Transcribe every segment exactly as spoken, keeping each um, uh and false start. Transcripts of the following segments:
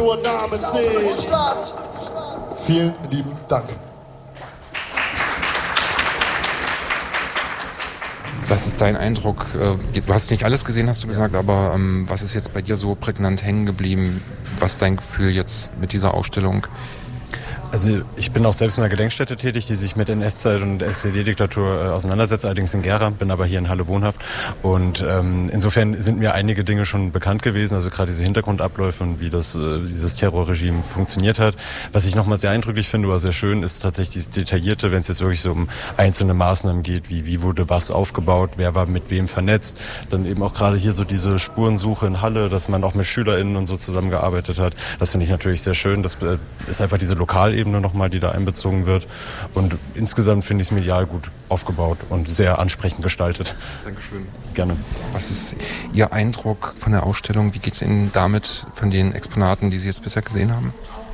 nur Namen zählen. Vielen lieben Dank. Was ist dein Eindruck? Du hast nicht alles gesehen, hast du gesagt, aber ähm, was ist jetzt bei dir so prägnant hängen geblieben? Was ist dein Gefühl jetzt mit dieser Ausstellung? Also ich bin auch selbst in einer Gedenkstätte tätig, die sich mit N S-Zeit und S E D-Diktatur äh, auseinandersetzt, allerdings in Gera, bin aber hier in Halle wohnhaft. Und ähm, insofern sind mir einige Dinge schon bekannt gewesen, also gerade diese Hintergrundabläufe und wie das, äh, dieses Terrorregime funktioniert hat. Was ich nochmal sehr eindrücklich finde oder sehr schön, ist tatsächlich dieses Detaillierte, wenn es jetzt wirklich so um einzelne Maßnahmen geht, wie wie wurde was aufgebaut, wer war mit wem vernetzt. Dann eben auch gerade hier so diese Spurensuche in Halle, dass man auch mit SchülerInnen und so zusammengearbeitet hat. Das finde ich natürlich sehr schön. Das äh, ist einfach diese Lokalebene nochmal, die da einbezogen wird. Und insgesamt finde ich es medial gut aufgebaut und sehr ansprechend gestaltet. Dankeschön. Gerne. Was ist Ihr Eindruck von der Ausstellung? Wie geht es Ihnen damit, von den Exponaten, die Sie jetzt bisher gesehen haben?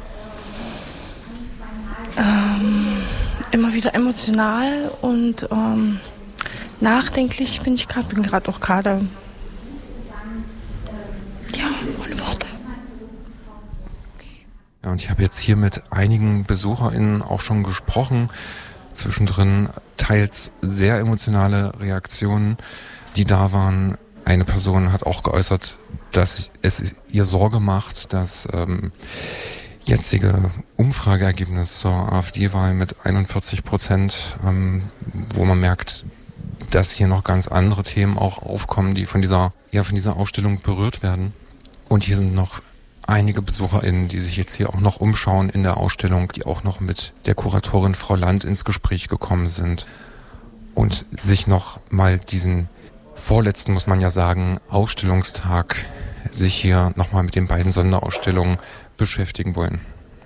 Ähm, immer wieder emotional und ähm, nachdenklich bin ich gerade. Bin gerade auch gerade ja, ohne Worte. Ja, und ich habe jetzt hier mit einigen BesucherInnen auch schon gesprochen. Zwischendrin teils sehr emotionale Reaktionen, die da waren. Eine Person hat auch geäußert, dass es ihr Sorge macht, dass ähm, jetzige Umfrageergebnis zur AfD-Wahl mit einundvierzig Prozent, ähm, wo man merkt, dass hier noch ganz andere Themen auch aufkommen, die von dieser, ja, von dieser Ausstellung berührt werden. Und hier sind noch einige BesucherInnen, die sich jetzt hier auch noch umschauen in der Ausstellung, die auch noch mit der Kuratorin Frau Land ins Gespräch gekommen sind und sich noch mal diesen vorletzten, muss man ja sagen, Ausstellungstag sich hier noch mal mit den beiden Sonderausstellungen beschäftigen wollen.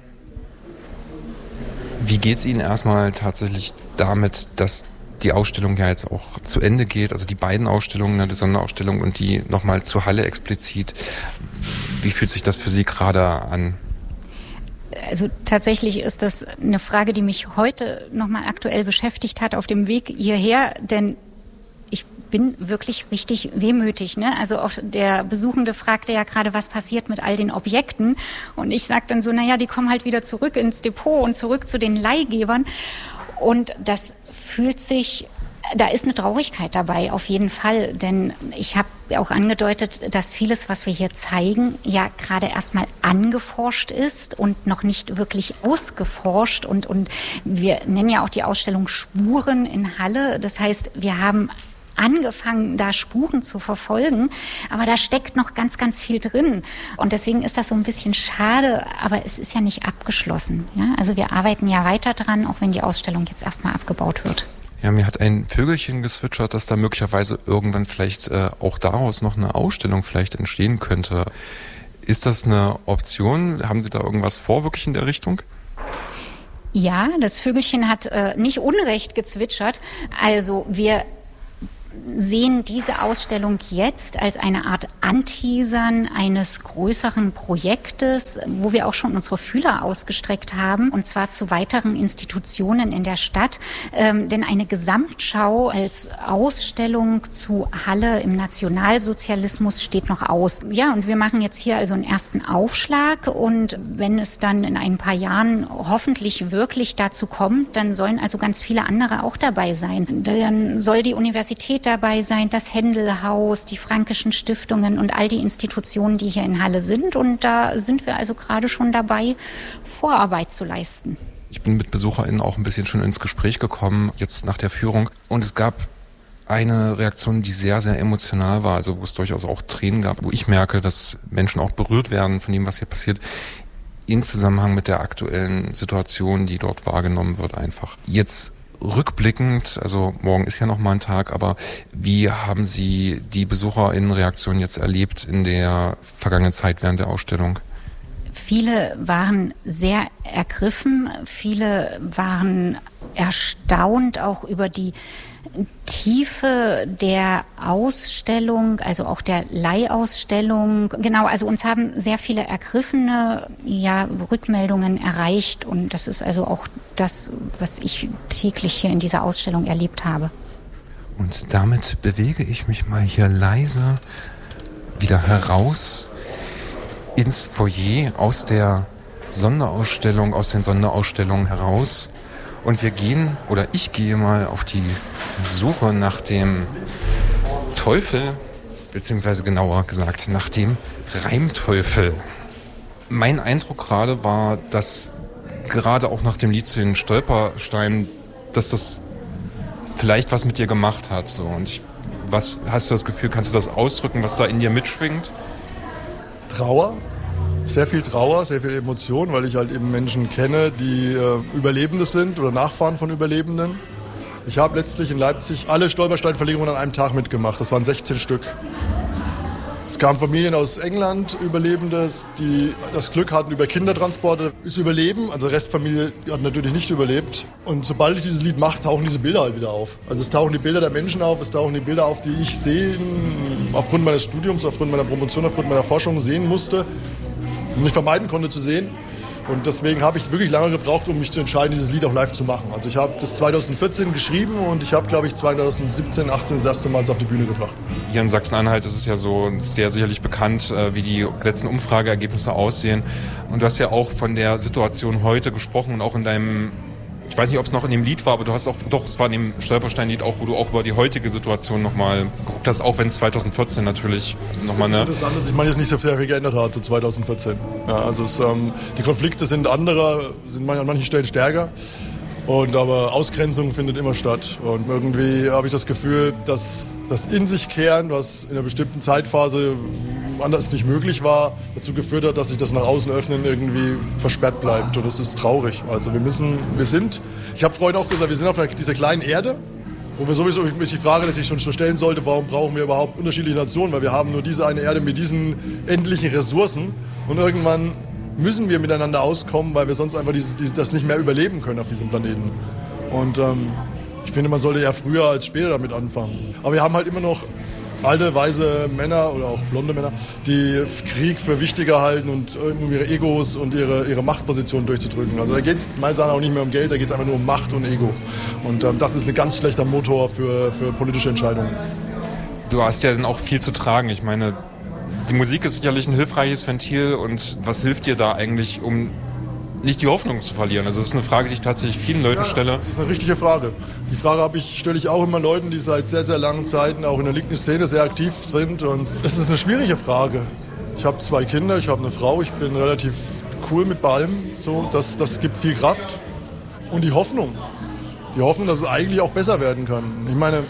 Wie geht es Ihnen erstmal tatsächlich damit, dass die Ausstellung ja jetzt auch zu Ende geht, also die beiden Ausstellungen, die Sonderausstellung und die nochmal zur Halle explizit. Wie fühlt sich das für Sie gerade an? Also tatsächlich ist das eine Frage, die mich heute nochmal aktuell beschäftigt hat auf dem Weg hierher, denn ich bin wirklich richtig wehmütig. Ne? Also auch der Besuchende fragte ja gerade, was passiert mit all den Objekten. Und ich sage dann so, naja, die kommen halt wieder zurück ins Depot und zurück zu den Leihgebern. Und das fühlt sich, da ist eine Traurigkeit dabei, auf jeden Fall. Denn ich habe auch angedeutet, dass vieles, was wir hier zeigen, ja gerade erstmal angeforscht ist und noch nicht wirklich ausgeforscht. Und, und wir nennen ja auch die Ausstellung Spuren in Halle. Das heißt, wir haben angefangen, da Spuren zu verfolgen, aber da steckt noch ganz, ganz viel drin. Und deswegen ist das so ein bisschen schade, aber es ist ja nicht abgeschlossen. Ja? Also wir arbeiten ja weiter dran, auch wenn die Ausstellung jetzt erstmal abgebaut wird. Ja, mir hat ein Vögelchen gezwitschert, dass da möglicherweise irgendwann vielleicht äh, auch daraus noch eine Ausstellung vielleicht entstehen könnte. Ist das eine Option? Haben Sie da irgendwas vor, wirklich in der Richtung? Ja, das Vögelchen hat äh, nicht unrecht gezwitschert. Also wir sehen diese Ausstellung jetzt als eine Art Anteasern eines größeren Projektes, wo wir auch schon unsere Fühler ausgestreckt haben, und zwar zu weiteren Institutionen in der Stadt. Ähm, denn eine Gesamtschau als Ausstellung zu Halle im Nationalsozialismus steht noch aus. Ja, und wir machen jetzt hier also einen ersten Aufschlag, und wenn es dann in ein paar Jahren hoffentlich wirklich dazu kommt, dann sollen also ganz viele andere auch dabei sein. Dann soll die Universität dabei sein, das Händel-Haus, die Frankischen Stiftungen und all die Institutionen, die hier in Halle sind. Und da sind wir also gerade schon dabei, Vorarbeit zu leisten. Ich bin mit BesucherInnen auch ein bisschen schon ins Gespräch gekommen, jetzt nach der Führung. Und es gab eine Reaktion, die sehr, sehr emotional war, also wo es durchaus auch Tränen gab, wo ich merke, dass Menschen auch berührt werden von dem, was hier passiert, in Zusammenhang mit der aktuellen Situation, die dort wahrgenommen wird einfach. Jetzt rückblickend, also morgen ist ja noch mal ein Tag, aber wie haben Sie die BesucherInnen-Reaktion jetzt erlebt in der vergangenen Zeit während der Ausstellung? Viele waren sehr ergriffen, viele waren erstaunt auch über die Tiefe der Ausstellung, also auch der Leihausstellung. Genau, also uns haben sehr viele ergriffene ja, Rückmeldungen erreicht, und das ist also auch das, was ich täglich hier in dieser Ausstellung erlebt habe. Und damit bewege ich mich mal hier leise wieder heraus ins Foyer aus der Sonderausstellung, aus den Sonderausstellungen heraus. Und wir gehen, oder ich gehe mal auf die Suche nach dem Teufel, beziehungsweise genauer gesagt nach dem Reimteufel. Mein Eindruck gerade war, dass gerade auch nach dem Lied zu den Stolpersteinen, dass das vielleicht was mit dir gemacht hat. So. Und ich, was hast du das Gefühl, kannst du das ausdrücken, was da in dir mitschwingt? Trauer. Sehr viel Trauer, sehr viel Emotion, weil ich halt eben Menschen kenne, die äh, Überlebende sind oder Nachfahren von Überlebenden. Ich habe letztlich in Leipzig alle Stolpersteinverlegungen an einem Tag mitgemacht. Das waren sechzehn Stück. Es kamen Familien aus England, Überlebende, die das Glück hatten, über Kindertransporte zu überleben. Also die Restfamilie hat natürlich nicht überlebt. Und sobald ich dieses Lied mache, tauchen diese Bilder halt wieder auf. Also es tauchen die Bilder der Menschen auf, es tauchen die Bilder auf, die ich sehen, aufgrund meines Studiums, aufgrund meiner Promotion, aufgrund meiner Forschung sehen musste. Und nicht vermeiden konnte zu sehen. Und deswegen habe ich wirklich lange gebraucht, um mich zu entscheiden, dieses Lied auch live zu machen. Also ich habe das zwanzig vierzehn geschrieben und ich habe, glaube ich, zwanzig siebzehn, achtzehn das erste Mal auf die Bühne gebracht. Hier in Sachsen-Anhalt ist es ja so, ist dir sicherlich bekannt, wie die letzten Umfrageergebnisse aussehen. Und du hast ja auch von der Situation heute gesprochen und auch in deinem, ich weiß nicht, ob es noch in dem Lied war, aber du hast auch, doch, es war in dem Stolperstein-Lied auch, wo du auch über die heutige Situation nochmal geguckt hast, auch wenn es zwanzig vierzehn natürlich nochmal eine... Das ist interessant, dass sich manches nicht so sehr viel geändert hat zu zwanzig vierzehn. Ja, also es, ähm, die Konflikte sind andere, sind an manchen Stellen stärker. Und aber Ausgrenzung findet immer statt. Und irgendwie habe ich das Gefühl, dass das In sich kehren, was in einer bestimmten Zeitphase anders nicht möglich war, dazu geführt hat, dass sich das nach außen öffnen irgendwie versperrt bleibt. Und das ist traurig. Also wir müssen, wir sind, ich habe vorhin auch gesagt, wir sind auf einer, dieser kleinen Erde, wo wir sowieso mich die Frage natürlich schon stellen sollte, warum brauchen wir überhaupt unterschiedliche Nationen, weil wir haben nur diese eine Erde mit diesen endlichen Ressourcen und irgendwann müssen wir miteinander auskommen, weil wir sonst einfach diese, diese, das nicht mehr überleben können auf diesem Planeten. Und ähm, ich finde, man sollte ja früher als später damit anfangen. Aber wir haben halt immer noch alte, weise Männer oder auch blonde Männer, die Krieg für wichtiger halten und um ihre Egos und ihre, ihre Machtposition durchzudrücken. Also da geht es meines Erachtens auch nicht mehr um Geld, da geht es einfach nur um Macht und Ego. Und ähm, das ist ein ganz schlechter Motor für, für politische Entscheidungen. Du hast ja dann auch viel zu tragen. Ich meine, die Musik ist sicherlich ein hilfreiches Ventil und was hilft dir da eigentlich, um nicht die Hoffnung zu verlieren? Also das ist eine Frage, die ich tatsächlich vielen Leuten ja, stelle. Das ist eine richtige Frage. Die Frage habe ich, stelle ich auch immer Leuten, die seit sehr, sehr langen Zeiten auch in der linken Szene sehr aktiv sind. Und es ist eine schwierige Frage. Ich habe zwei Kinder, ich habe eine Frau, ich bin relativ cool mit allem. So, das, das gibt viel Kraft. Und die Hoffnung. Die Hoffnung, dass es eigentlich auch besser werden kann. Ich meine,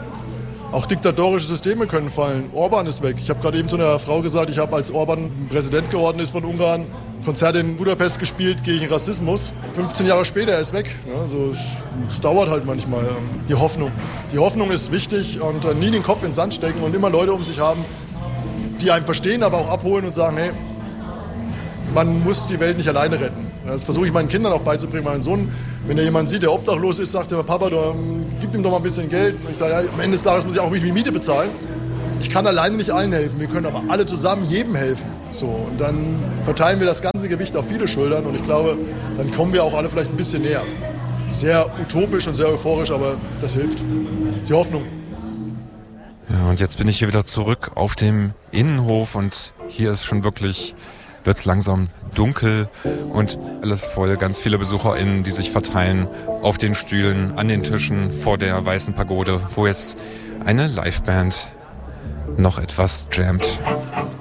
auch diktatorische Systeme können fallen. Orban ist weg. Ich habe gerade eben zu einer Frau gesagt, ich habe, als Orban Präsident geworden ist von Ungarn, Konzerte in Budapest gespielt gegen Rassismus. fünfzehn Jahre später ist er weg. Ja, also es, es dauert halt manchmal. Die Hoffnung. Die Hoffnung ist wichtig und äh, nie den Kopf in den Sand stecken und immer Leute um sich haben, die einen verstehen, aber auch abholen und sagen, hey, man muss die Welt nicht alleine retten. Das versuche ich meinen Kindern auch beizubringen. Mein Sohn, wenn er jemanden sieht, der obdachlos ist, sagt er, Papa, du, gib ihm doch mal ein bisschen Geld. Und ich sage, ja, am Ende des Tages muss ich auch irgendwie Miete bezahlen. Ich kann alleine nicht allen helfen, wir können aber alle zusammen jedem helfen. So, und dann verteilen wir das ganze Gewicht auf viele Schultern und ich glaube, dann kommen wir auch alle vielleicht ein bisschen näher. Sehr utopisch und sehr euphorisch, aber das hilft. Die Hoffnung. Ja, und jetzt bin ich hier wieder zurück auf dem Innenhof und hier ist schon wirklich, wird es langsam dunkel und alles voll. Ganz viele BesucherInnen, die sich verteilen auf den Stühlen, an den Tischen vor der Weißen Pagode, wo jetzt eine Liveband noch etwas jammt.